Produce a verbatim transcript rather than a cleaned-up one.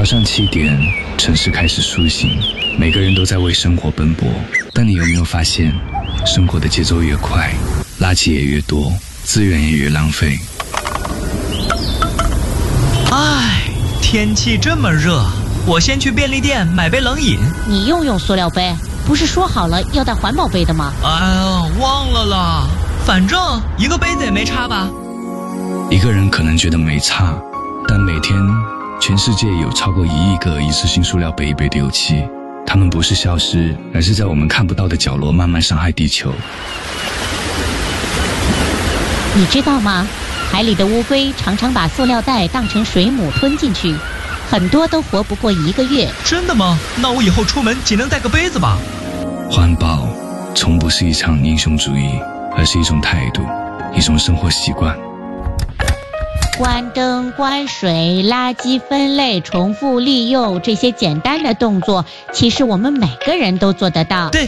上七点，城市开始苏醒，每个人都在为生活奔波。但你有没有发现，生活的节奏越快，垃圾也越多，资源也越浪费。 唉，天气这么热，我先去便利店买杯冷饮。 你用用塑料杯，不是说好了要带环保杯的吗？ 哎呀，忘了啦，反正一个杯子也没差吧。 一个人可能觉得没差，但每天全世界有超过一亿个一次性塑料杯被丢弃，它们不是消失，而是在我们看不到的角落慢慢伤害地球。 你知道吗？海里的乌龟常常把塑料袋当成水母吞进去，很多都活不过一个月。 真的吗？那我以后出门仅能带个杯子吧。 环保从不是一场英雄主义，而是一种态度，一种生活习惯。 关灯、关水、垃圾分类、重复利用，这些简单的动作，其实我们每个人都做得到。 对。